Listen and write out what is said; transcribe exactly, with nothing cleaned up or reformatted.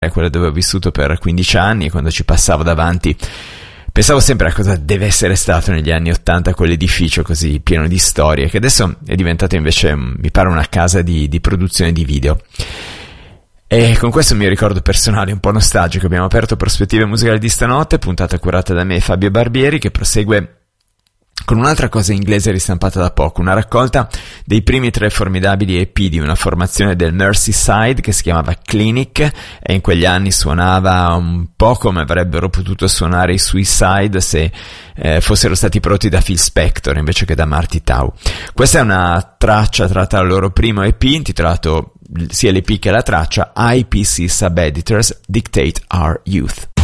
quella dove ho vissuto per quindici anni, e quando ci passavo davanti pensavo sempre a cosa deve essere stato negli anni ottanta quell'edificio così pieno di storie, che adesso è diventato invece, mi pare, una casa di, di produzione di video. E con questo mio ricordo personale un po' nostalgico abbiamo aperto Prospettive Musicali di stanotte, puntata curata da me, Fabio Barbieri, che prosegue con un'altra cosa inglese ristampata da poco, una raccolta dei primi tre formidabili E P di una formazione del Merseyside che si chiamava Clinic, e in quegli anni suonava un po' come avrebbero potuto suonare i Suicide se eh, fossero stati prodotti da Phil Spector invece che da Marty Tau. Questa è una traccia tratta dal loro primo E P, intitolato sia l'E P che la traccia I P C Sub-Editors Dictate Our Youth.